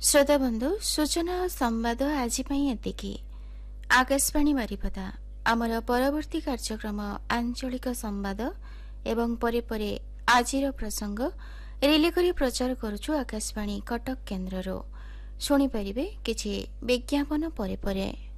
श्रोता बंधु सूचना और संवाद आज एतिकी। आकाशवाणी बारिपदा आमर परवर्ती कार्यक्रम आंचलिक संवाद एवं परे परे आजिर प्रसंग रिले करी प्रचार करुछु आकाशवाणी कटक केन्द्ररो। शुणी परिबे किछि विज्ञापन परे परे।